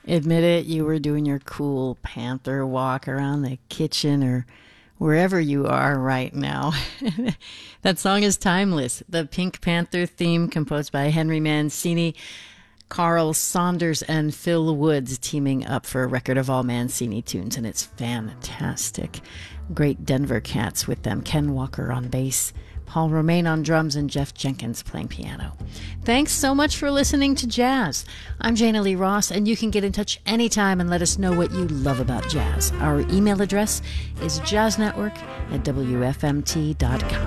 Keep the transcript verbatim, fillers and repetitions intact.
Admit it, you were doing your cool panther walk around the kitchen or wherever you are right now. That song is timeless. The Pink Panther theme, composed by Henry Mancini, Carl Saunders, and Phil Woods teaming up for a record of all Mancini tunes, and it's fantastic. Great Denver Cats with them. Ken Walker on bass, Paul Romain on drums, and Jeff Jenkins playing piano. Thanks so much for listening to Jazz. I'm Jana Lee Ross, and you can get in touch anytime and let us know what you love about jazz. Our email address is jazznetwork at w f m t dot com.